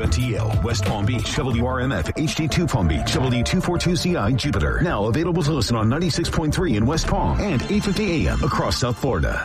WFTL, West Palm Beach, WRMF, HD2 Palm Beach, W242CI, Jupiter. Now available to listen on 96.3 in West Palm and 850 AM across South Florida.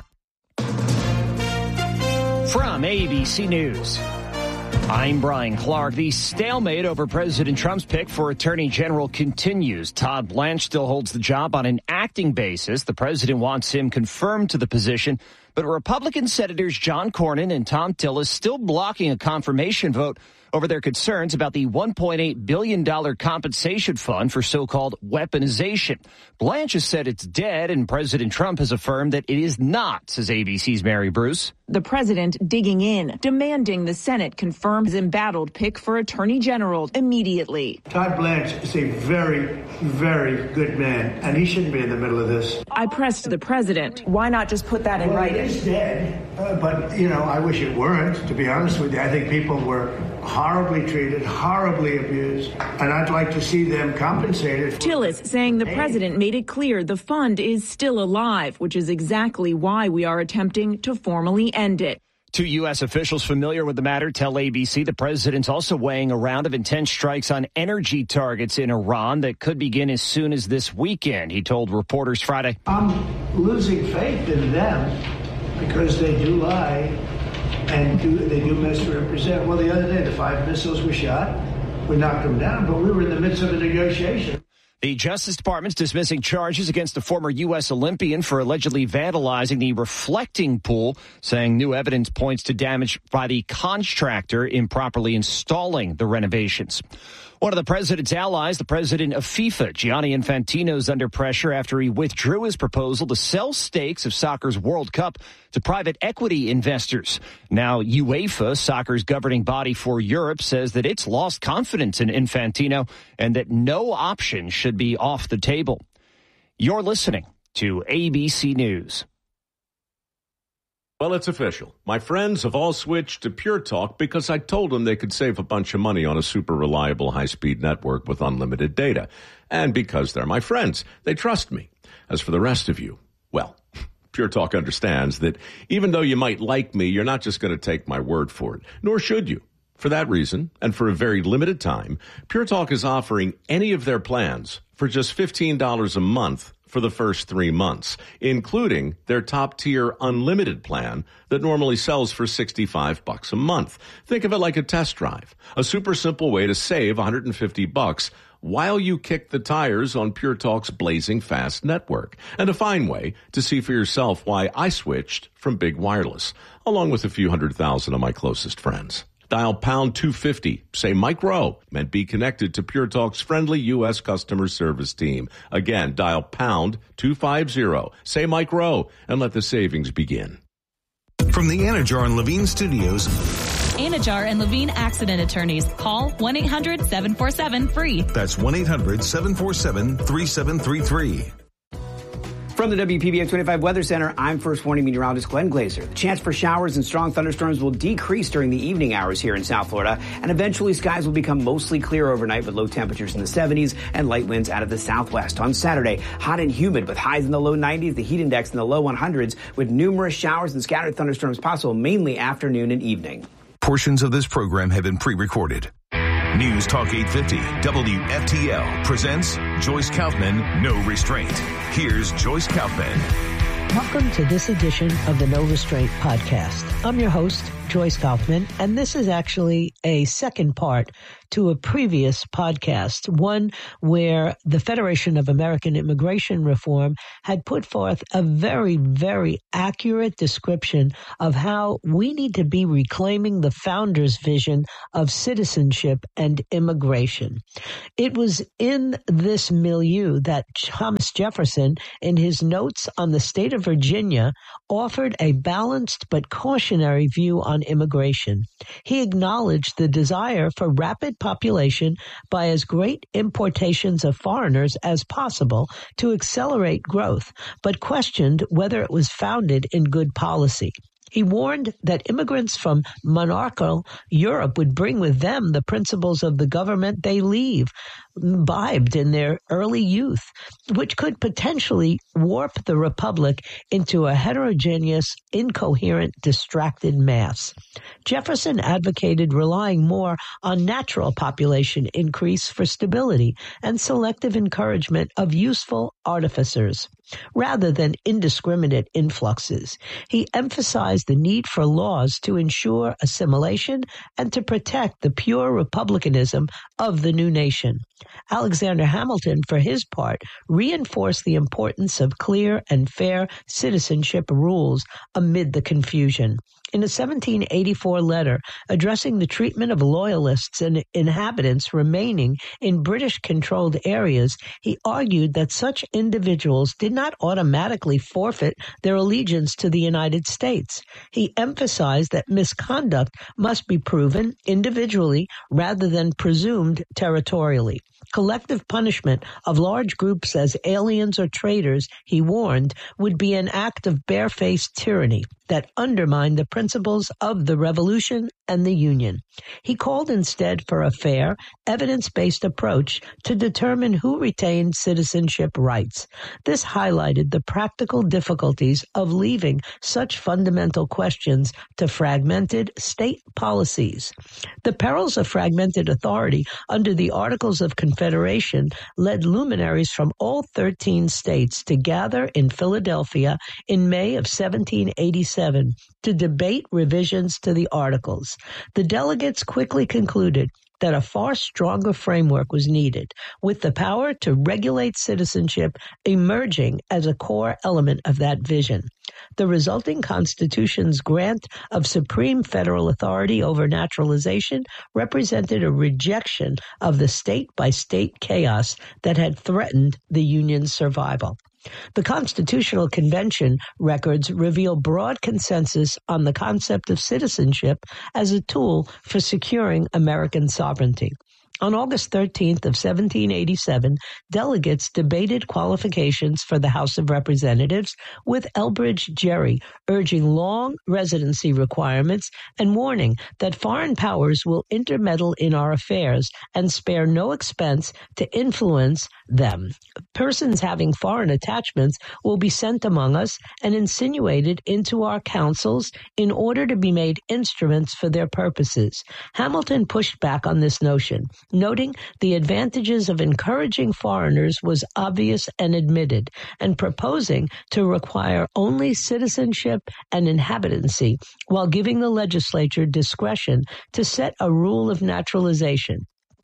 From ABC News, I'm Brian Clark. The stalemate over President Trump's pick for Attorney General continues. Todd Blanche still holds the job on an acting basis. The president wants him confirmed to the position, but Republican Senators John Cornyn and Thom Tillis still blocking a confirmation vote over their concerns about the $1.8 billion compensation fund for so-called weaponization. Blanche has said it's dead, and President Trump has affirmed that it is not, says ABC's Mary Bruce. The president digging in, demanding the Senate confirm his embattled pick for Attorney General immediately. Todd Blanche is a very, very good man, and he shouldn't be in the middle of this. I pressed the president. Why not just put that in writing? It is dead, but, I wish it weren't, to be honest with you. I think people were horribly treated, horribly abused, and I'd like to see them compensated. Tillis saying the president made it clear the fund is still alive, which is exactly why we are attempting to formally end it. Two U.S. officials familiar with the matter tell ABC the president's also weighing a round of intense strikes on energy targets in Iran that could begin as soon as this weekend, he told reporters Friday. I'm losing faith in them because they do lie and they do misrepresent. Well, the other day, the 5 missiles were shot. We knocked them down, but we were in the midst of a negotiation. The Justice Department's dismissing charges against a former U.S. Olympian for allegedly vandalizing the reflecting pool, saying new evidence points to damage by the contractor improperly installing the renovations. One of the president's allies, the president of FIFA, Gianni Infantino, is under pressure after he withdrew his proposal to sell stakes of soccer's World Cup to private equity investors. Now, UEFA, soccer's governing body for Europe, says that it's lost confidence in Infantino and that no option should be off the table. You're listening to ABC News. Well, it's official. My friends have all switched to Pure Talk because I told them they could save a bunch of money on a super reliable high-speed network with unlimited data. And because they're my friends, they trust me. As for the rest of you, well, Pure Talk understands that even though you might like me, you're not just going to take my word for it, nor should you. For that reason, and for a very limited time, Pure Talk is offering any of their plans for just $15 a month for the first 3 months, including their top-tier unlimited plan that normally sells for $65 a month. Think of it like a test drive, a super simple way to save $150 while you kick the tires on Pure Talk's blazing fast network, and a fine way to see for yourself why I switched from big wireless, along with a few 100,000 of my closest friends. Dial pound 250, say Mike Rowe, and be connected to Pure Talk's friendly U.S. customer service team. Again, dial pound 250, say Mike Rowe, and let the savings begin. From the Anajar and Levine Studios. Anajar and Levine Accident Attorneys. Call 1-800-747-FREE. That's 1-800-747-3733. From the WPBM 25 Weather Center, I'm First Warning Meteorologist Glenn Glazer. The chance for showers and strong thunderstorms will decrease during the evening hours here in South Florida, and eventually skies will become mostly clear overnight with low temperatures in the 70s and light winds out of the southwest. On Saturday, hot and humid with highs in the low 90s, the heat index in the low 100s, with numerous showers and scattered thunderstorms possible mainly afternoon and evening. Portions of this program have been pre-recorded. News Talk 850 WFTL presents Joyce Kaufman, No Restraint. Here's Joyce Kaufman. Welcome to this edition of the No Restraint podcast. I'm your host, Joyce Kaufman, and this is actually a second part to a previous podcast, one where the Federation of American Immigration Reform had put forth a very, very accurate description of how we need to be reclaiming the founders' vision of citizenship and immigration. It was in this milieu that Thomas Jefferson, in his notes on the state of Virginia, offered a balanced but cautionary view on immigration. He acknowledged the desire for rapid population by as great importations of foreigners as possible to accelerate growth, but questioned whether it was founded in good policy. He warned that immigrants from monarchical Europe would bring with them the principles of the government they leave, imbibed in their early youth, which could potentially warp the republic into a heterogeneous, incoherent, distracted mass. Jefferson advocated relying more on natural population increase for stability and selective encouragement of useful artificers, rather than indiscriminate influxes. He emphasized the need for laws to ensure assimilation and to protect the pure republicanism of the new nation. Alexander Hamilton, for his part, reinforced the importance of clear and fair citizenship rules amid the confusion. In a 1784 letter addressing the treatment of loyalists and inhabitants remaining in British-controlled areas, he argued that such individuals did not automatically forfeit their allegiance to the United States. He emphasized that misconduct must be proven individually rather than presumed territorially. Collective punishment of large groups as aliens or traitors, he warned, would be an act of barefaced tyranny that undermined the principles of the Revolution and the Union. He called instead for a fair, evidence-based approach to determine who retained citizenship rights. This highlighted the practical difficulties of leaving such fundamental questions to fragmented state policies. The perils of fragmented authority under the Articles of Confederation led luminaries from all 13 states to gather in Philadelphia in May of 1787 to debate revisions to the Articles. The delegates quickly concluded that a far stronger framework was needed, with the power to regulate citizenship emerging as a core element of that vision. The resulting Constitution's grant of supreme federal authority over naturalization represented a rejection of the state-by-state chaos that had threatened the Union's survival. The Constitutional Convention records reveal broad consensus on the concept of citizenship as a tool for securing American sovereignty. On August 13th of 1787, delegates debated qualifications for the House of Representatives, with Elbridge Gerry urging long residency requirements and warning that foreign powers will intermeddle in our affairs and spare no expense to influence them. Persons having foreign attachments will be sent among us and insinuated into our councils in order to be made instruments for their purposes. Hamilton pushed back on this notion, noting the advantages of encouraging foreigners was obvious and admitted, and proposing to require only citizenship and inhabitancy while giving the legislature discretion to set a rule of naturalization.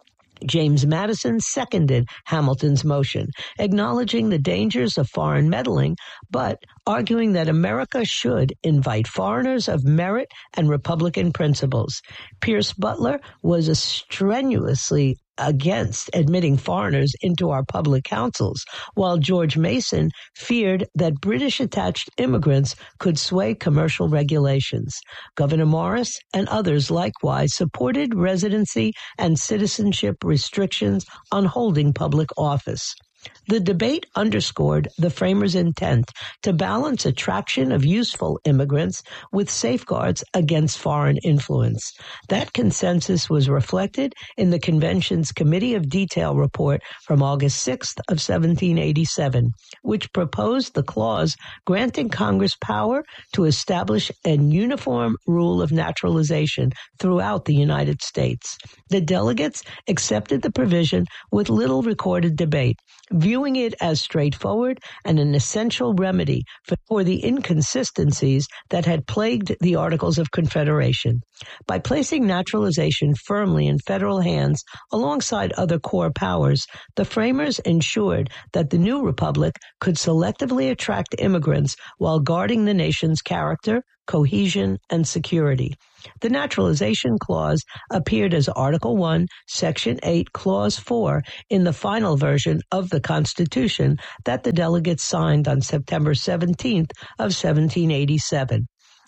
James Madison seconded Hamilton's motion, acknowledging the dangers of foreign meddling, but arguing that America should invite foreigners of merit and Republican principles. Pierce Butler was strenuously against admitting foreigners into our public councils, while George Mason feared that British-attached immigrants could sway commercial regulations. Governor Morris and others likewise supported residency and citizenship restrictions on holding public office. The debate underscored the framers' intent to balance attraction of useful immigrants with safeguards against foreign influence. That consensus was reflected in the convention's Committee of Detail report from August 6th of 1787, which proposed the clause granting Congress power to establish a uniform rule of naturalization throughout the United States. The delegates accepted the provision with little recorded debate, viewing it as straightforward and an essential remedy for the inconsistencies that had plagued the Articles of Confederation. By placing naturalization firmly in federal hands alongside other core powers, the framers ensured that the new republic could selectively attract immigrants while guarding the nation's character, cohesion, and security. The Naturalization Clause appeared as Article 1, Section 8, Clause 4 in the final version of the Constitution that the delegates signed on September 17th of 1787.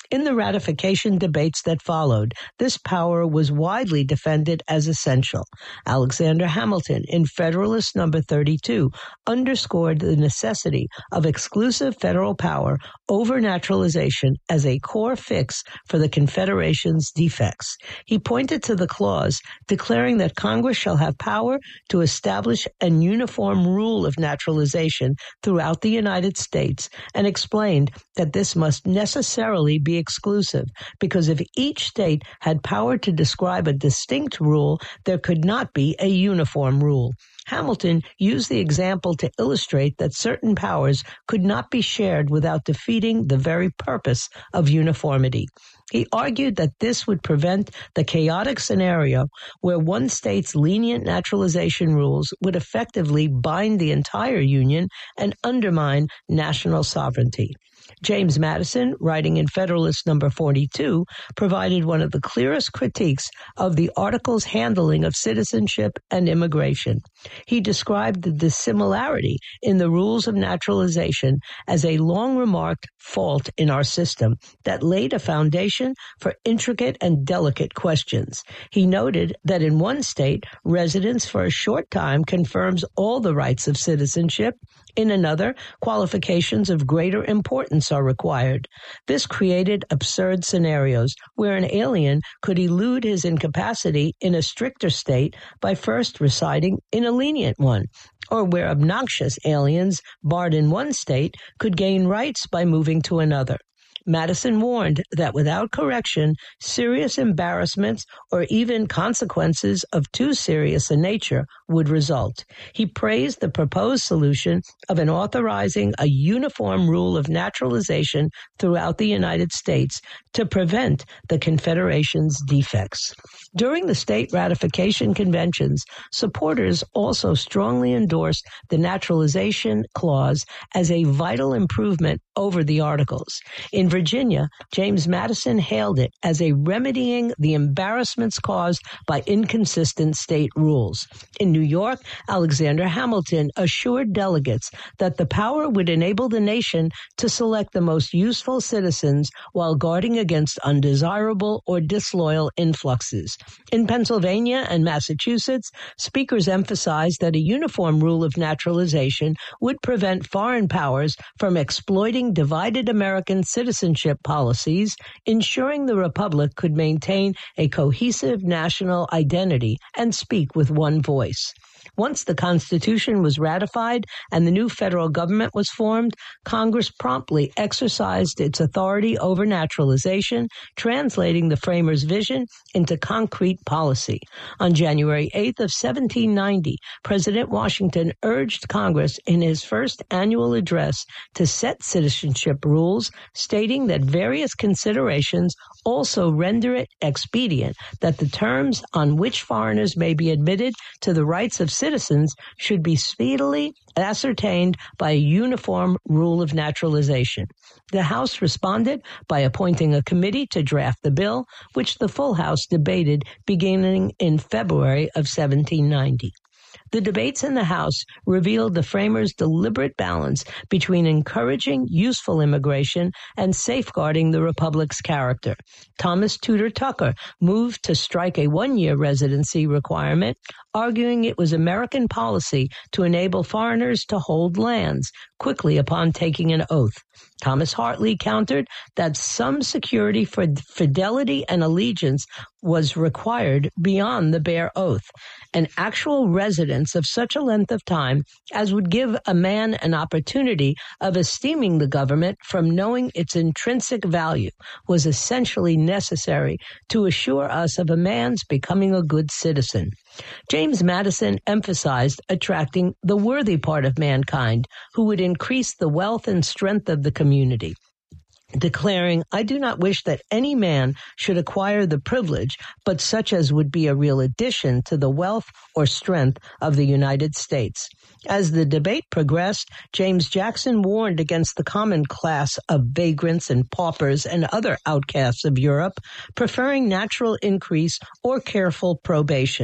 In the ratification debates that followed, this power was widely defended as essential. Alexander Hamilton, in Federalist No. 32, underscored the necessity of exclusive federal power over naturalization as a core fix for the Confederation's defects. He pointed to the clause declaring that Congress shall have power to establish an uniform rule of naturalization throughout the United States and explained that this must necessarily be exclusive, because if each state had power to describe a distinct rule, there could not be a uniform rule. Hamilton used the example to illustrate that certain powers could not be shared without defeating the very purpose of uniformity. He argued that this would prevent the chaotic scenario where one state's lenient naturalization rules would effectively bind the entire Union and undermine national sovereignty. James Madison, writing in Federalist No. 42, provided one of the clearest critiques of the Article's handling of citizenship and immigration. He described the dissimilarity in the rules of naturalization as a long-remarked fault in our system that laid a foundation for intricate and delicate questions. He noted that in one state, residence for a short time confirms all the rights of citizenship. In another, qualifications of greater importance are required. This created absurd scenarios where an alien could elude his incapacity in a stricter state by first residing in a lenient one, or where obnoxious aliens barred in one state could gain rights by moving to another. Madison warned that without correction, serious embarrassments or even consequences of too serious a nature would result. He praised the proposed solution of an authorizing a uniform rule of naturalization throughout the United States to prevent the Confederation's defects. During the state ratification conventions, supporters also strongly endorsed the naturalization clause as a vital improvement over the Articles. In Virginia, James Madison hailed it as a remedying the embarrassments caused by inconsistent state rules. In New York, Alexander Hamilton assured delegates that the power would enable the nation to select the most useful citizens while guarding against undesirable or disloyal influxes. In Pennsylvania and Massachusetts, speakers emphasized that a uniform rule of naturalization would prevent foreign powers from exploiting divided American citizenship policies, ensuring the Republic could maintain a cohesive national identity and speak with one voice. Once the Constitution was ratified and the new federal government was formed, Congress promptly exercised its authority over naturalization, translating the framers' vision into concrete policy. On January 8th of 1790, President Washington urged Congress in his first annual address to set citizenship rules, stating that various considerations also render it expedient that the terms on which foreigners may be admitted to the rights of citizens should be speedily ascertained by a uniform rule of naturalization. The House responded by appointing a committee to draft the bill, which the full House debated beginning in February of 1790. The debates in the House revealed the framers' deliberate balance between encouraging useful immigration and safeguarding the Republic's character. Thomas Tudor Tucker moved to strike a one-year residency requirement, arguing it was American policy to enable foreigners to hold lands quickly upon taking an oath. Thomas Hartley countered that some security for fidelity and allegiance was required beyond the bare oath. An actual residence of such a length of time as would give a man an opportunity of esteeming the government from knowing its intrinsic value was essentially necessary to assure us of a man's becoming a good citizen. James Madison emphasized attracting the worthy part of mankind who would increase the wealth and strength of the community, declaring, "I do not wish that any man should acquire the privilege, but such as would be a real addition to the wealth or strength of the United States." As the debate progressed, James Jackson warned against the common class of vagrants and paupers and other outcasts of Europe, preferring natural increase or careful probation.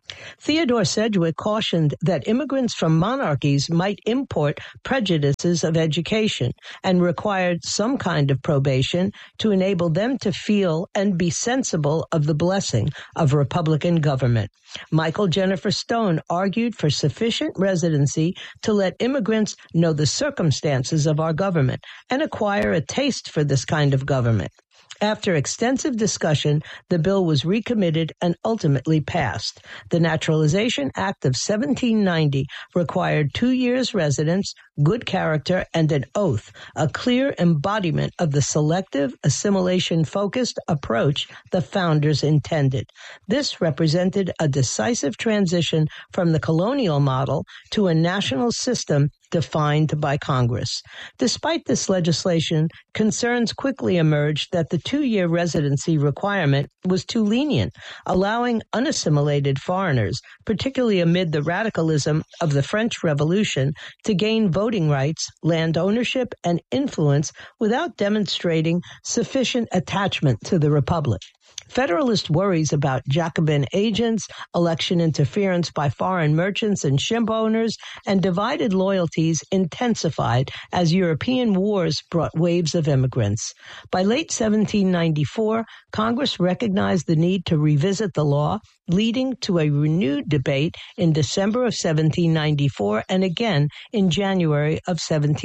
Theodore Sedgwick cautioned that immigrants from monarchies might import prejudices of education and required some kind of probation to enable them to feel and be sensible of the blessing of Republican government. Michael Jennifer Stone argued for sufficient residency to let immigrants know the circumstances of our government and acquire a taste for this kind of government. After extensive discussion, the bill was recommitted and ultimately passed. The Naturalization Act of 1790 required 2 years residence, good character, and an oath, a clear embodiment of the selective, assimilation-focused approach the founders intended. This represented a decisive transition from the colonial model to a national system defined by Congress. Despite this legislation, concerns quickly emerged that the 2-year residency requirement was too lenient, allowing unassimilated foreigners, particularly amid the radicalism of the French Revolution, to gain voting rights, land ownership, and influence without demonstrating sufficient attachment to the Republic. Federalist worries about Jacobin agents, election interference by foreign merchants and ship owners, and divided loyalties intensified as European wars brought waves of immigrants. By late 1794, Congress recognized the need to revisit the law, leading to a renewed debate in December of 1794 and again in January of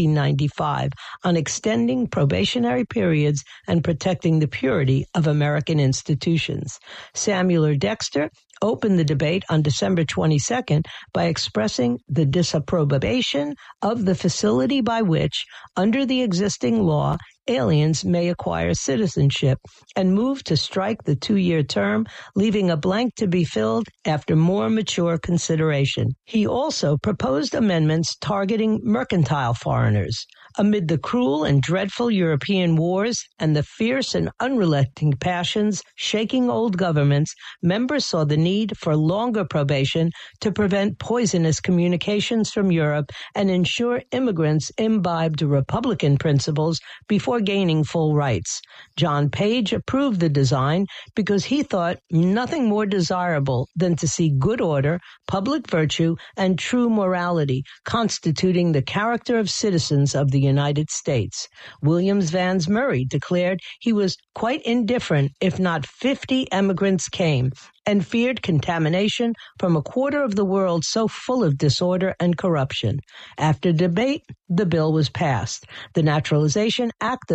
1795 on extending probationary periods and protecting the purity of American institutions. Samuel Dexter opened the debate on December 22nd by expressing the disapprobation of the facility by which, under the existing law, aliens may acquire citizenship, and moved to strike the 2-year term, leaving a blank to be filled after more mature consideration. He also proposed amendments targeting mercantile foreigners. Amid the cruel and dreadful European wars and the fierce and unrelenting passions shaking old governments, members saw the need for longer probation to prevent poisonous communications from Europe and ensure immigrants imbibed Republican principles before gaining full rights. John Page approved the design because he thought nothing more desirable than to see good order, public virtue, and true morality constituting the character of citizens of the United States. Williams Vans Murray declared he was quite indifferent if not 50 immigrants came, and feared contamination from a quarter of the world so full of disorder and corruption. After debate, the bill was passed. The Naturalization Act of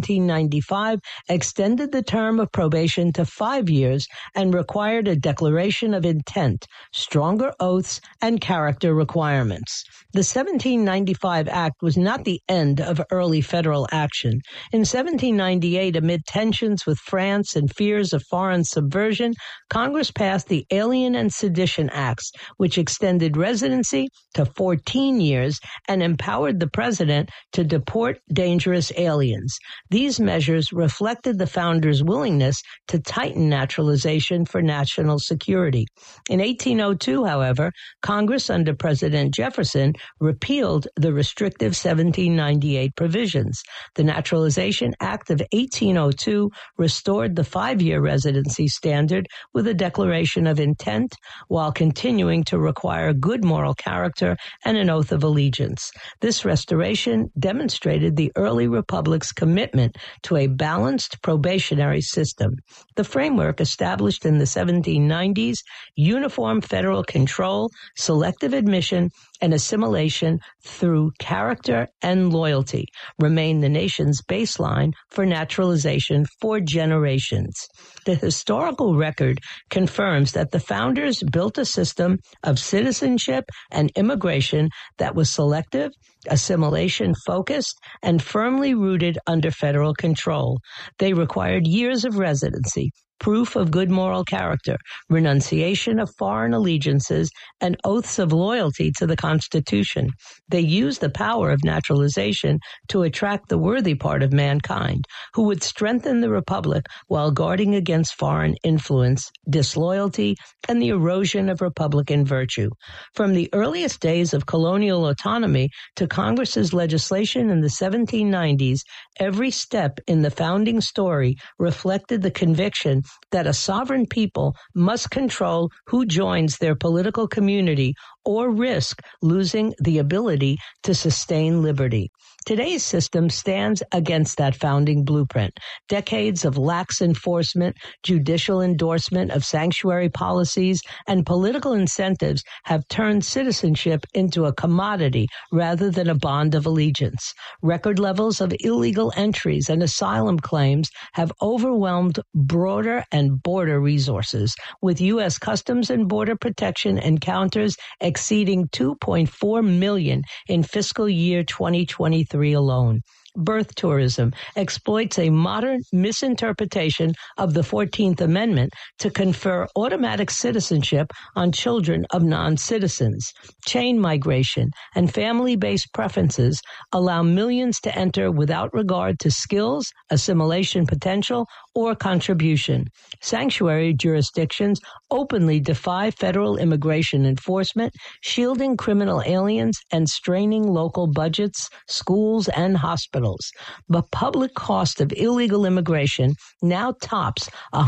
1795 extended the term of probation to 5 years and required a declaration of intent, stronger oaths, and character requirements. The 1795 Act was not the end of early federal action. In 1798, amid tensions with France and fears of foreign subversion, Congress passed the Alien and Sedition Acts, which extended residency to 14 years and empowered the president to deport dangerous aliens. These measures reflected the founders' willingness to tighten naturalization for national security. In 1802, however, Congress under President Jefferson repealed the restrictive 1798 provisions. The Naturalization Act of 1802 restored the 5-year residency standard with a declaration of intent while continuing to require good moral character and an oath of allegiance. This restoration demonstrated the early republic's commitment to a balanced probationary system. The framework established in the 1790s, uniform federal control, selective admission, and assimilation through character and loyalty remain the nation's baseline for naturalization for generations. The historical record confirms that the founders built a system of citizenship and immigration that was selective, assimilation-focused, and firmly rooted under federal control. They required years of residency, proof of good moral character, renunciation of foreign allegiances, and oaths of loyalty to the Constitution. They used the power of naturalization to attract the worthy part of mankind, who would strengthen the Republic while guarding against foreign influence, disloyalty, and the erosion of Republican virtue. From the earliest days of colonial autonomy to Congress's legislation in the 1790s, every step in the founding story reflected the conviction that a sovereign people must control who joins their political community or risk losing the ability to sustain liberty. Today's system stands against that founding blueprint. Decades of lax enforcement, judicial endorsement of sanctuary policies, and political incentives have turned citizenship into a commodity rather than a bond of allegiance. Record levels of illegal entries and asylum claims have overwhelmed border and border resources, with U.S. Customs and Border Protection encounters exceeding 2.4 million in fiscal year 2023 alone. Birth tourism exploits a modern misinterpretation of the 14th Amendment to confer automatic citizenship on children of non-citizens. Chain migration and family-based preferences allow millions to enter without regard to skills, assimilation potential, or contribution. Sanctuary jurisdictions openly defy federal immigration enforcement, shielding criminal aliens and straining local budgets, schools, and hospitals. The public cost of illegal immigration now tops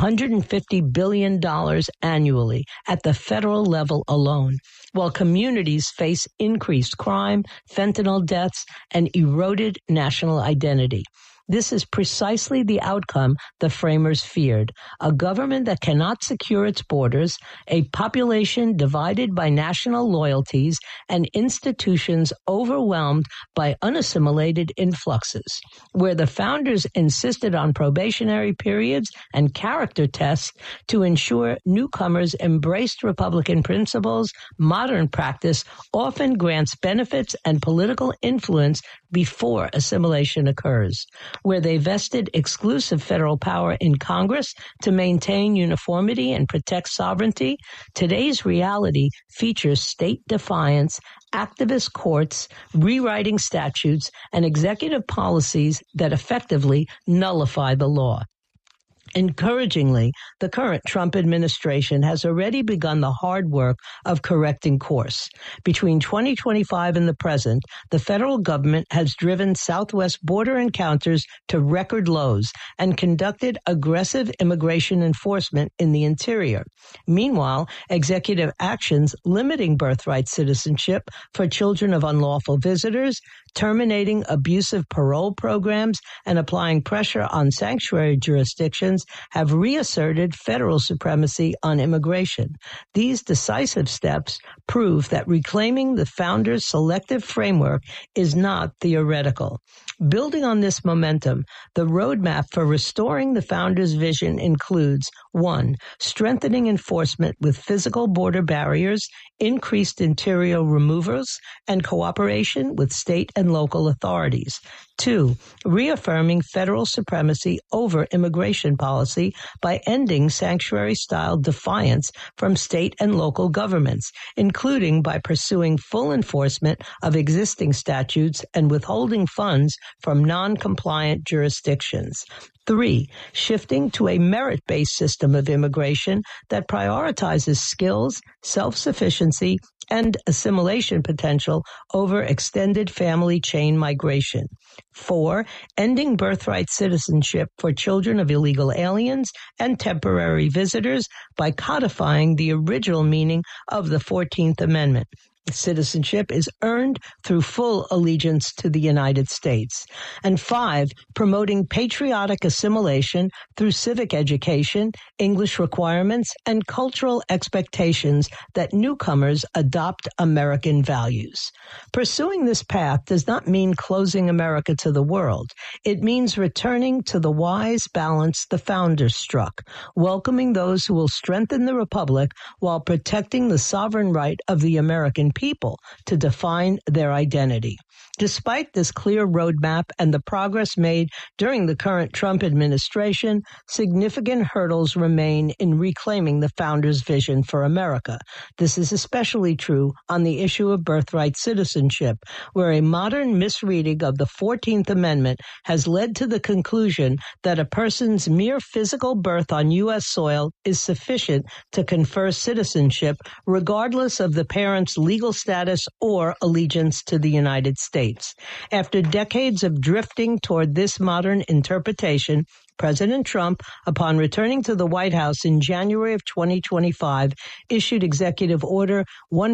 $150 billion annually at the federal level alone, while communities face increased crime, fentanyl deaths, and eroded national identity. This is precisely the outcome the framers feared: a government that cannot secure its borders, a population divided by national loyalties, and institutions overwhelmed by unassimilated influxes. Where the founders insisted on probationary periods and character tests to ensure newcomers embraced Republican principles, modern practice often grants benefits and political influence before assimilation occurs. Where they vested exclusive federal power in Congress to maintain uniformity and protect sovereignty, today's reality features state defiance, activist courts, rewriting statutes, and executive policies that effectively nullify the law. Encouragingly, the current Trump administration has already begun the hard work of correcting course. Between 2025 and the present, the federal government has driven Southwest border encounters to record lows and conducted aggressive immigration enforcement in the interior. Meanwhile, executive actions limiting birthright citizenship for children of unlawful visitors, terminating abusive parole programs, and applying pressure on sanctuary jurisdictions have reasserted federal supremacy on immigration. These decisive steps prove that reclaiming the founders' selective framework is not theoretical. Building on this momentum, the roadmap for restoring the founders' vision includes 1. Strengthening enforcement with physical border barriers, increased interior removals, and cooperation with state and local authorities. 2. Reaffirming federal supremacy over immigration policy by ending sanctuary-style defiance from state and local governments, including by pursuing full enforcement of existing statutes and withholding funds from non-compliant jurisdictions. 3. Shifting to a merit-based system of immigration that prioritizes skills, self-sufficiency, and assimilation potential over extended family chain migration. 4. Ending birthright citizenship for children of illegal aliens and temporary visitors by codifying the original meaning of the 14th Amendment. Citizenship is earned through full allegiance to the United States. And 5, promoting patriotic assimilation through civic education, English requirements, and cultural expectations that newcomers adopt American values. Pursuing this path does not mean closing America to the world. It means returning to the wise balance the founders struck, welcoming those who will strengthen the republic while protecting the sovereign right of the American people to define their identity. Despite this clear roadmap and the progress made during the current Trump administration, significant hurdles remain in reclaiming the founders' vision for America. This is especially true on the issue of birthright citizenship, where a modern misreading of the 14th Amendment has led to the conclusion that a person's mere physical birth on U.S. soil is sufficient to confer citizenship, regardless of the parent's legal status or allegiance to the United States. After decades of drifting toward this modern interpretation, President Trump, upon returning to the White House in January of 2025, issued Executive Order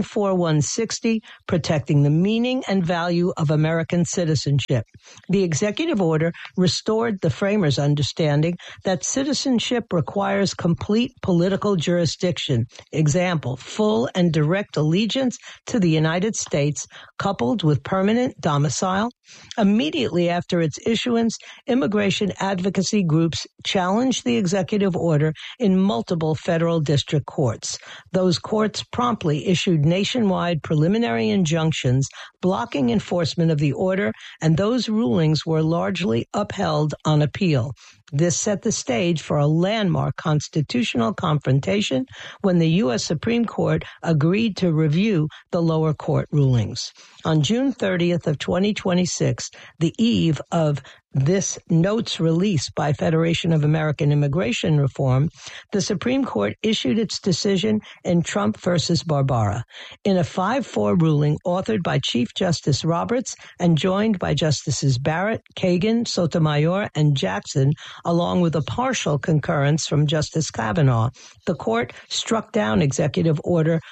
14160, protecting the meaning and value of American citizenship. The executive order restored the framers' understanding that citizenship requires complete political jurisdiction. Example, full and direct allegiance to the United States, coupled with permanent domicile. Immediately after its issuance, immigration advocacy groups challenged the executive order in multiple federal district courts. Those courts promptly issued nationwide preliminary injunctions blocking enforcement of the order, and those rulings were largely upheld on appeal. This set the stage for a landmark constitutional confrontation when the U.S. Supreme Court agreed to review the lower court rulings. On June 30th of 2026, the eve of this note's release by Federation of American Immigration Reform, the Supreme Court issued its decision in Trump versus Barbara. In a 5-4 ruling authored by Chief Justice Roberts and joined by Justices Barrett, Kagan, Sotomayor, and Jackson, along with a partial concurrence from Justice Kavanaugh, the court struck down Executive Order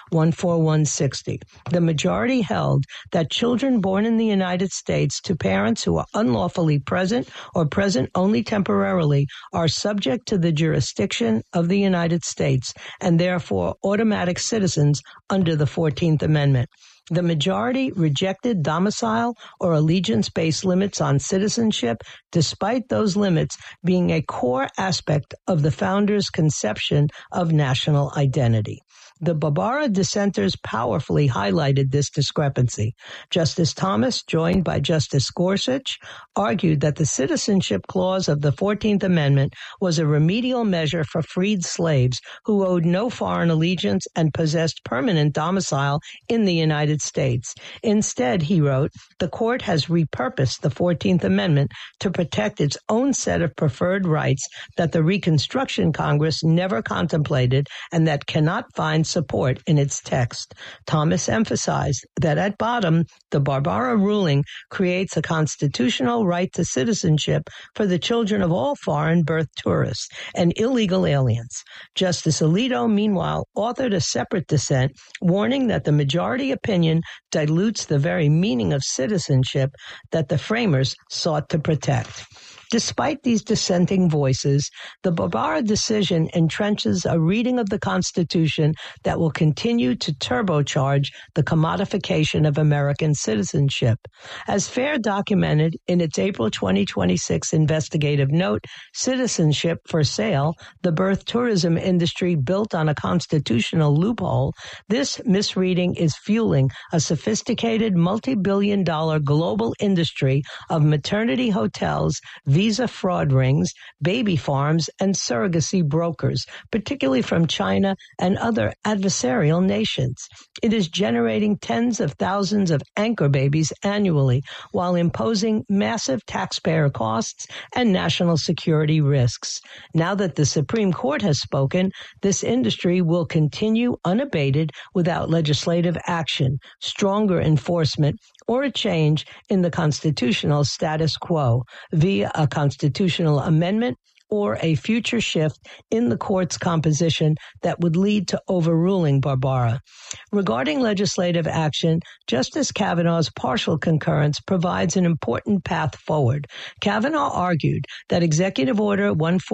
14160. The majority held that children born in the United States to parents who are unlawfully present or present only temporarily are subject to the jurisdiction of the United States and therefore automatic citizens under the 14th Amendment. The majority rejected domicile or allegiance-based limits on citizenship, despite those limits being a core aspect of the founders' conception of national identity. The Barbara dissenters powerfully highlighted this discrepancy. Justice Thomas, joined by Justice Gorsuch, argued that the citizenship clause of the 14th Amendment was a remedial measure for freed slaves who owed no foreign allegiance and possessed permanent domicile in the United States. Instead, he wrote, the court has repurposed the 14th Amendment to protect its own set of preferred rights that the Reconstruction Congress never contemplated and that cannot find support in its text. Thomas emphasized that at bottom, the Barbara ruling creates a constitutional right to citizenship for the children of all foreign birth tourists and illegal aliens. Justice Alito, meanwhile, authored a separate dissent, warning that the majority opinion dilutes the very meaning of citizenship that the framers sought to protect. Despite these dissenting voices, the Barbara decision entrenches a reading of the Constitution that will continue to turbocharge the commodification of American citizenship. As FAIR documented in its April 2026 investigative note, Citizenship for Sale, the birth tourism industry built on a constitutional loophole, this misreading is fueling a sophisticated multi-billion-dollar global industry of maternity hotels, visa fraud rings, baby farms, and surrogacy brokers, particularly from China and other adversarial nations. It is generating tens of thousands of anchor babies annually while imposing massive taxpayer costs and national security risks. Now that the Supreme Court has spoken, this industry will continue unabated without legislative action, stronger enforcement, or a change in the constitutional status quo via a constitutional amendment or a future shift in the court's composition that would lead to overruling Barbara. Regarding legislative action, Justice Kavanaugh's partial concurrence provides an important path forward. Kavanaugh argued that Executive Order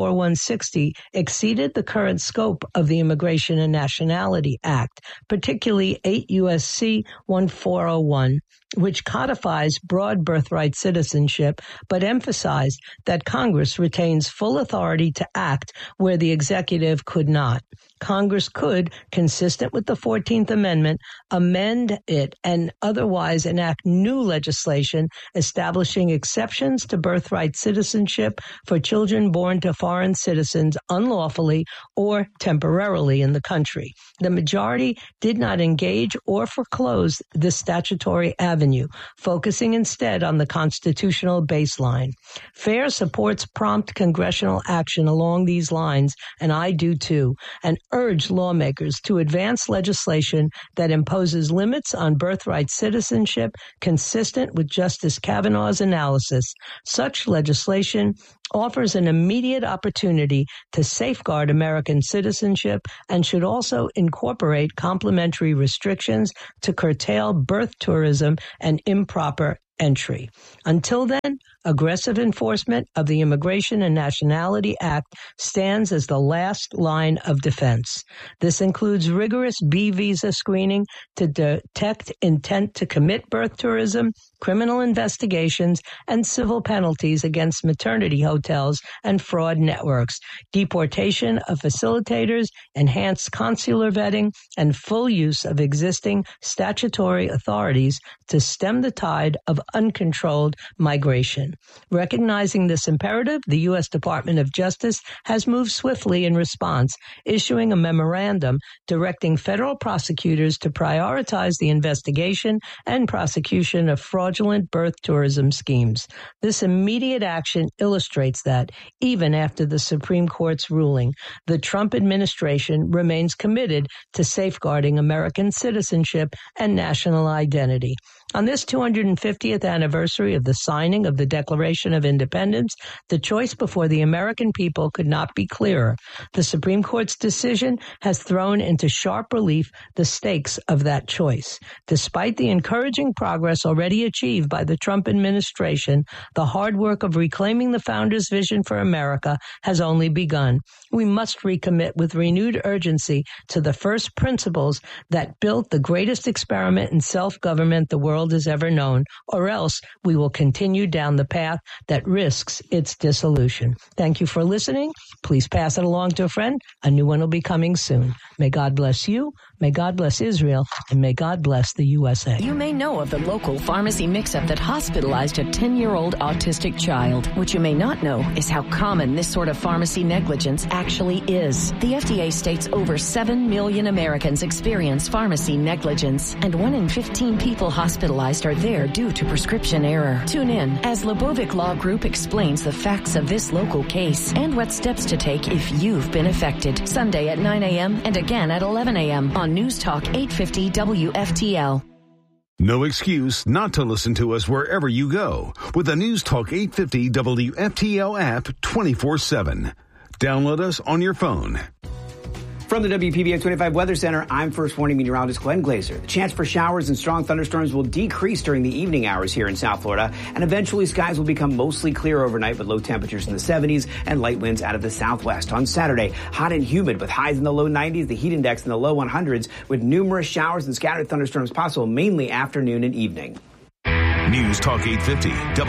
14160 exceeded the current scope of the Immigration and Nationality Act, particularly 8 U.S.C. 1401, which codifies broad birthright citizenship, but emphasized that Congress retains full authority to act where the executive could not. Congress could, consistent with the 14th Amendment, amend it and otherwise enact new legislation establishing exceptions to birthright citizenship for children born to foreign citizens unlawfully or temporarily in the country. The majority did not engage or foreclose this statutory avenue, focusing instead on the constitutional baseline. FAIR supports prompt congressional action along these lines, and I do too, and urge lawmakers to advance legislation that imposes limits on birthright citizenship consistent with Justice Kavanaugh's analysis. Such legislation offers an immediate opportunity to safeguard American citizenship and should also incorporate complementary restrictions to curtail birth tourism and improper entry. Until then, aggressive enforcement of the Immigration and Nationality Act stands as the last line of defense. This includes rigorous B visa screening to detect intent to commit birth tourism, criminal investigations, and civil penalties against maternity hotels and fraud networks, deportation of facilitators, enhanced consular vetting, and full use of existing statutory authorities to stem the tide of uncontrolled migration. Recognizing this imperative, the U.S. Department of Justice has moved swiftly in response, issuing a memorandum directing federal prosecutors to prioritize the investigation and prosecution of fraudulent birth tourism schemes. This immediate action illustrates that, even after the Supreme Court's ruling, the Trump administration remains committed to safeguarding American citizenship and national identity. On this 250th anniversary of the signing of the Declaration of Independence, the choice before the American people could not be clearer. The Supreme Court's decision has thrown into sharp relief the stakes of that choice. Despite the encouraging progress already achieved by the Trump administration, the hard work of reclaiming the founders' vision for America has only begun. We must recommit with renewed urgency to the first principles that built the greatest experiment in self-government the world has ever known, or else we will continue down the path that risks its dissolution. Thank you for listening. Please pass it along to a friend. A new one will be coming soon. May God bless you, may God bless Israel, and may God bless the USA. You may know of the local pharmacy mix-up that hospitalized a 10-year-old autistic child. What you may not know is how common this sort of pharmacy negligence actually is. The FDA states over 7 million Americans experience pharmacy negligence, and 1 in 15 people hospitalized are there due to prescription error. Tune in as Lebovic Law Group explains the facts of this local case and what steps to take if you've been affected. Sunday at 9 a.m. and again at 11 a.m. on News Talk 850 WFTL. No excuse not to listen to us wherever you go with the News Talk 850 WFTL app 24/7. Download us on your phone. From the WPBM 25 Weather Center, I'm First Warning Meteorologist Glenn Glazer. The chance for showers and strong thunderstorms will decrease during the evening hours here in South Florida, and eventually skies will become mostly clear overnight with low temperatures in the 70s and light winds out of the southwest. On Saturday, hot and humid with highs in the low 90s, the heat index in the low 100s, with numerous showers and scattered thunderstorms possible mainly afternoon and evening. News Talk 850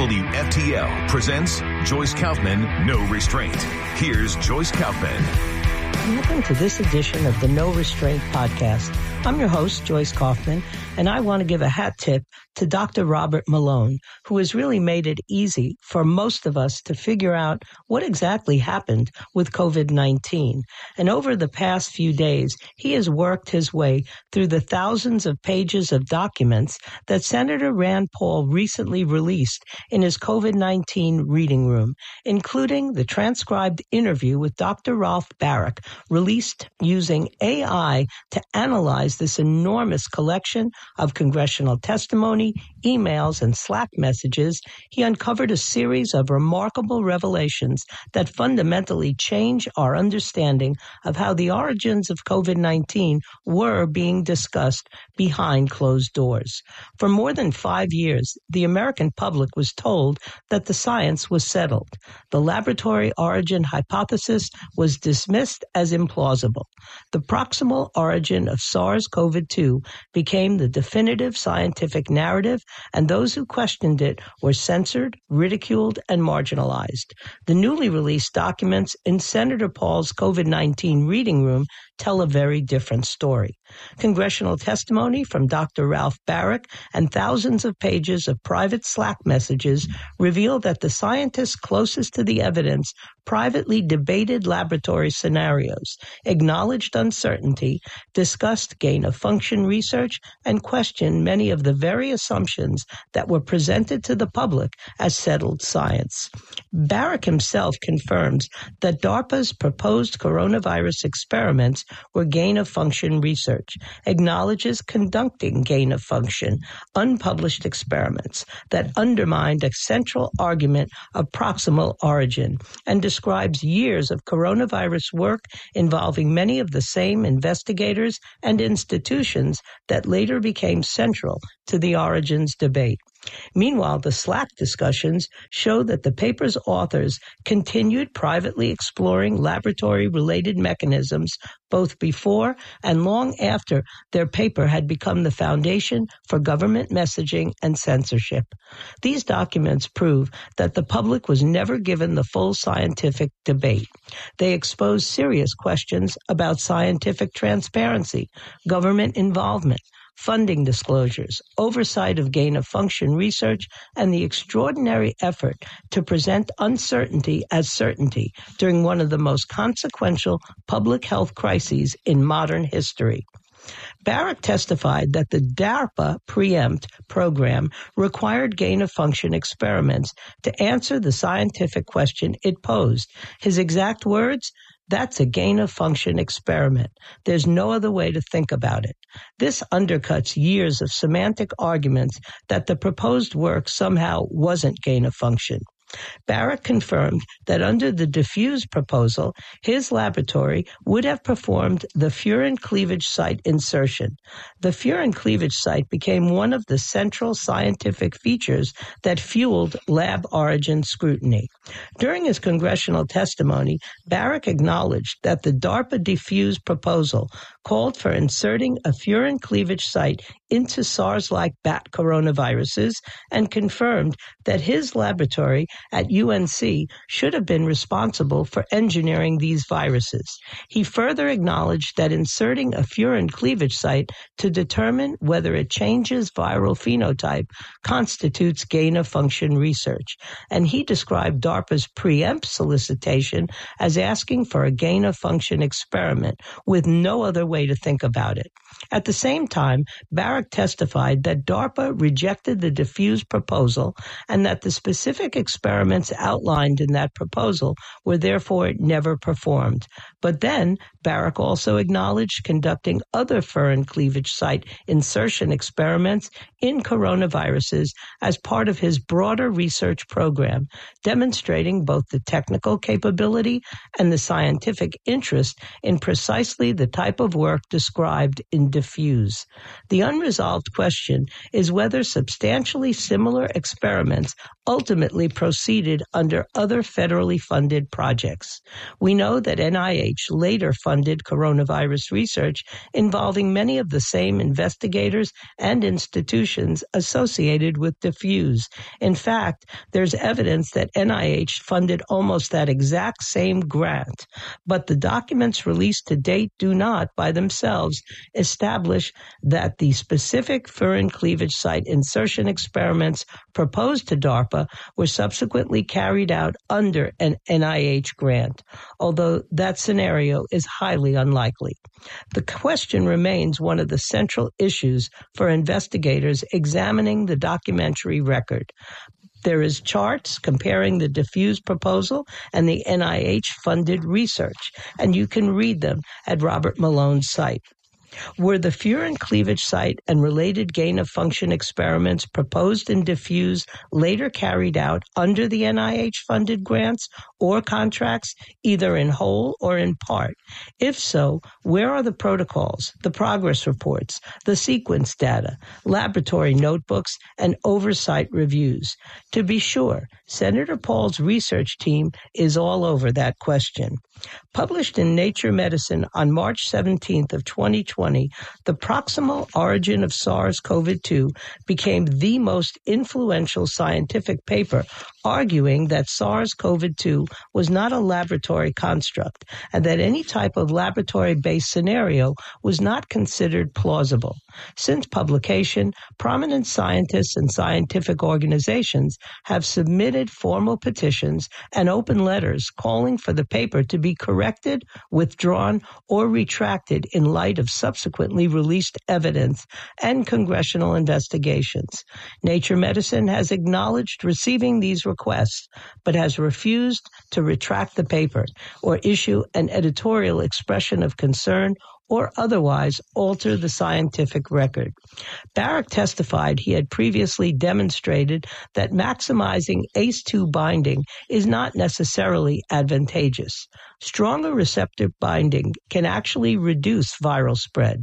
WFTL presents Joyce Kaufman, No Restraint. Here's Joyce Kaufman. Welcome to this edition of the No Restraint podcast. I'm your host, Joyce Kaufman, and I want to give a hat tip to Dr. Robert Malone, who has really made it easy for most of us to figure out what exactly happened with COVID-19. And over the past few days, he has worked his way through the thousands of pages of documents that Senator Rand Paul recently released in his COVID-19 reading room, including the transcribed interview with Dr. Ralph Baric, released using AI to analyze this enormous collection of congressional testimony, emails, and Slack messages. He uncovered a series of remarkable revelations that fundamentally change our understanding of how the origins of COVID-19 were being discussed behind closed doors. For more than 5 years, the American public was told that the science was settled. The laboratory origin hypothesis was dismissed as implausible. The proximal origin of SARS-CoV-2 became the definitive scientific narrative, and those who questioned it were censored, ridiculed, and marginalized. The newly released documents in Senator Paul's COVID-19 reading room tell a very different story. Congressional testimony from Dr. Ralph Baric and thousands of pages of private Slack messages reveal that the scientists closest to the evidence privately debated laboratory scenarios, acknowledged uncertainty, discussed gain-of-function research, and questioned many of the very assumptions that were presented to the public as settled science. Baric himself confirms that DARPA's proposed coronavirus experiments were gain-of-function research, acknowledges conducting gain-of-function, unpublished experiments that undermined a central argument of proximal origin, and describes years of coronavirus work involving many of the same investigators and institutions that later became central to the origins debate. Meanwhile, the Slack discussions show that the paper's authors continued privately exploring laboratory-related mechanisms both before and long after their paper had become the foundation for government messaging and censorship. These documents prove that the public was never given the full scientific debate. They expose serious questions about scientific transparency, government involvement, funding disclosures, oversight of gain-of-function research, and the extraordinary effort to present uncertainty as certainty during one of the most consequential public health crises in modern history. Barak testified that the DARPA PREEMPT program required gain-of-function experiments to answer the scientific question it posed. His exact words, "That's a gain-of-function experiment. There's no other way to think about it." This undercuts years of semantic arguments that the proposed work somehow wasn't gain-of-function. Barak confirmed that under the diffuse proposal, his laboratory would have performed the furin cleavage site insertion. The furin cleavage site became one of the central scientific features that fueled lab origin scrutiny. During his congressional testimony, Barak acknowledged that the DARPA diffuse proposal called for inserting a furin cleavage site into SARS-like bat coronaviruses and confirmed that his laboratory at UNC should have been responsible for engineering these viruses. He further acknowledged that inserting a furin cleavage site to determine whether it changes viral phenotype constitutes gain-of-function research, and he described DARPA's PREEMPT solicitation as asking for a gain-of-function experiment with no other way to think about it. At the same time, Barak testified that DARPA rejected the diffuse proposal and that the specific experiments outlined in that proposal were therefore never performed. But then, Barak also acknowledged conducting other furin cleavage site insertion experiments in coronaviruses as part of his broader research program, demonstrating both the technical capability and the scientific interest in precisely the type of work described in diffuse. The unresolved question is whether substantially similar experiments ultimately proceeded under other federally funded projects. We know that NIH later funded coronavirus research involving many of the same investigators and institutions associated with diffuse. In fact, there's evidence that NIH funded almost that exact same grant, but the documents released to date do not, by themselves, establish that the specific furin cleavage site insertion experiments proposed to DARPA were subsequently carried out under an NIH grant, although that scenario is highly unlikely. The question remains one of the central issues for investigators examining the documentary record. There is charts comparing the diffuse proposal and the NIH-funded research, and you can read them at Robert Malone's site. Were the furin cleavage site and related gain-of-function experiments proposed in diffuse later carried out under the NIH-funded grants or contracts, either in whole or in part? If so, where are the protocols, the progress reports, the sequence data, laboratory notebooks, and oversight reviews? To be sure, Senator Paul's research team is all over that question. Published in Nature Medicine on March 17th of 2020, the proximal origin of SARS-CoV-2 became the most influential scientific paper, arguing that SARS-CoV-2 was not a laboratory construct and that any type of laboratory-based scenario was not considered plausible. Since publication, prominent scientists and scientific organizations have submitted formal petitions and open letters calling for the paper to be corrected, withdrawn, or retracted in light of subsequently released evidence and congressional investigations. Nature Medicine has acknowledged receiving these requests requests, but has refused to retract the paper or issue an editorial expression of concern or otherwise alter the scientific record. Barak testified he had previously demonstrated that maximizing ACE2 binding is not necessarily advantageous. Stronger receptor binding can actually reduce viral spread.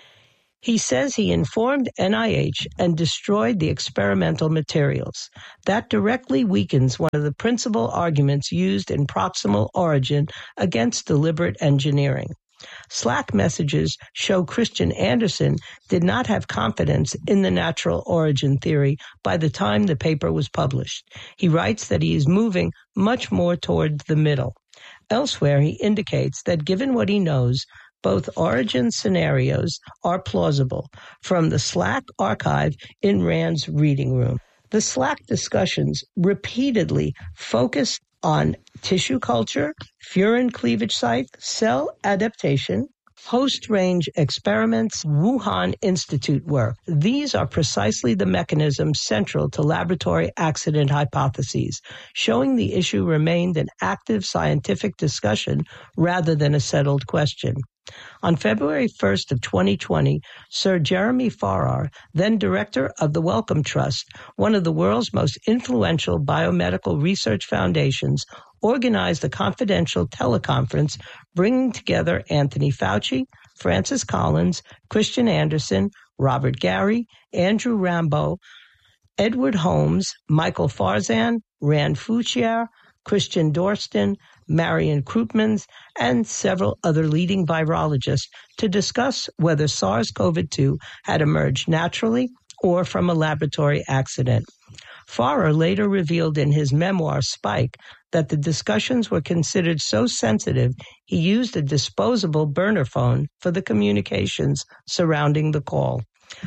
He says he informed NIH and destroyed the experimental materials. That directly weakens one of the principal arguments used in proximal origin against deliberate engineering. Slack messages show Christian Anderson did not have confidence in the natural origin theory by the time the paper was published. He writes that he is moving much more toward the middle. Elsewhere, he indicates that given what he knows, both origin scenarios are plausible from the Slack archive in Rand's reading room. The Slack discussions repeatedly focused on tissue culture, furin cleavage site, cell adaptation, host range experiments, Wuhan Institute work. These are precisely the mechanisms central to laboratory accident hypotheses, showing the issue remained an active scientific discussion rather than a settled question. On February 1st of 2020, Sir Jeremy Farrar, then director of the Wellcome Trust, one of the world's most influential biomedical research foundations, organized a confidential teleconference bringing together Anthony Fauci, Francis Collins, Christian Anderson, Robert Garry, Andrew Rambo, Edward Holmes, Michael Farzan, Rand Fouchier, Christian Dorston, Marion Krupmans, and several other leading virologists to discuss whether SARS-CoV-2 had emerged naturally or from a laboratory accident. Farrar later revealed in his memoir, Spike, that the discussions were considered so sensitive he used a disposable burner phone for the communications surrounding the call.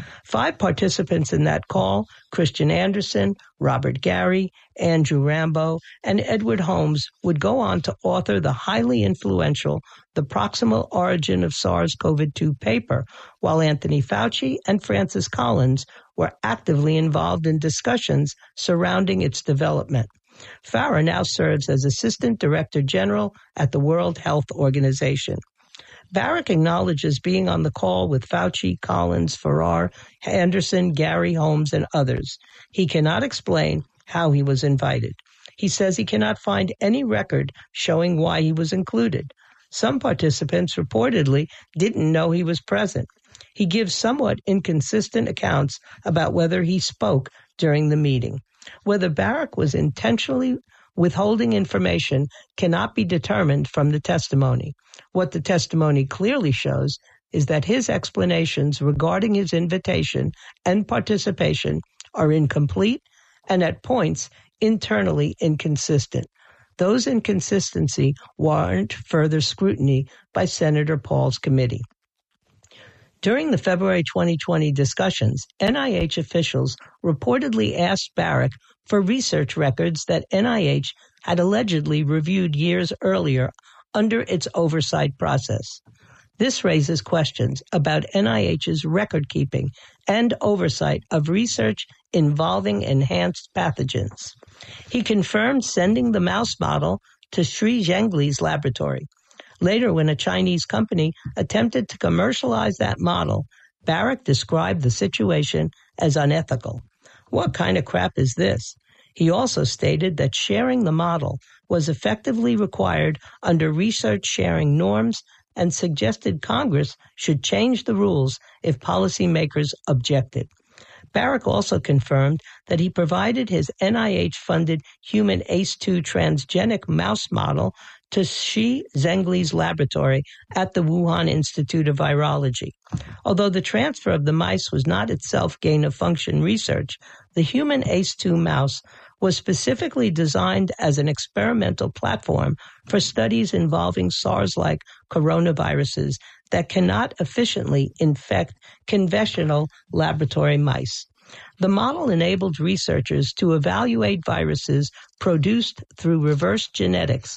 5 participants in that call, Christian Anderson, Robert Garry, Andrew Rambo, and Edward Holmes, would go on to author the highly influential The Proximal Origin of SARS-CoV-2 paper, while Anthony Fauci and Francis Collins were actively involved in discussions surrounding its development. Farrar now serves as Assistant Director General at the World Health Organization. Barak acknowledges being on the call with Fauci, Collins, Farrar, Anderson, Garry, Holmes, and others. He cannot explain how he was invited. He says he cannot find any record showing why he was included. Some participants reportedly didn't know he was present. He gives somewhat inconsistent accounts about whether he spoke during the meeting. Whether Barak was intentionally withholding information cannot be determined from the testimony. What the testimony clearly shows is that his explanations regarding his invitation and participation are incomplete and at points internally inconsistent. Those inconsistencies warrant further scrutiny by Senator Paul's committee. During the February 2020 discussions, NIH officials reportedly asked Barak for research records that NIH had allegedly reviewed years earlier under its oversight process. This raises questions about NIH's record-keeping and oversight of research involving enhanced pathogens. He confirmed sending the mouse model to Sri Zhengli's laboratory. Later, when a Chinese company attempted to commercialize that model, Barak described the situation as unethical. What kind of crap is this? He also stated that sharing the model was effectively required under research sharing norms and suggested Congress should change the rules if policymakers objected. Barak also confirmed that he provided his NIH-funded human ACE2 transgenic mouse model to Shi Zhengli's laboratory at the Wuhan Institute of Virology. Although the transfer of the mice was not itself gain-of-function research, the human ACE2 mouse was specifically designed as an experimental platform for studies involving SARS-like coronaviruses that cannot efficiently infect conventional laboratory mice. The model enabled researchers to evaluate viruses produced through reverse genetics,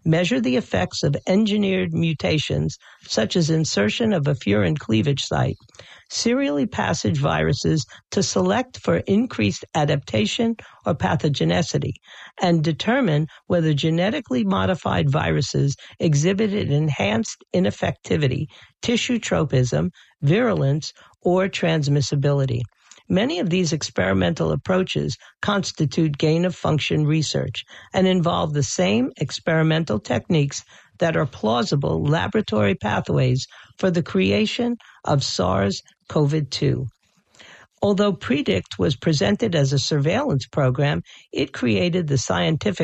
measure the effects of engineered mutations, such as insertion of a furin cleavage site, serially passage viruses to select for increased adaptation or pathogenicity, and determine whether genetically modified viruses exhibited enhanced ineffectivity, tissue tropism, virulence, or transmissibility. Many of these experimental approaches constitute gain-of-function research and involve the same experimental techniques that are plausible laboratory pathways for the creation of SARS-CoV-2. Although PREDICT was presented as a surveillance program, it created the scientific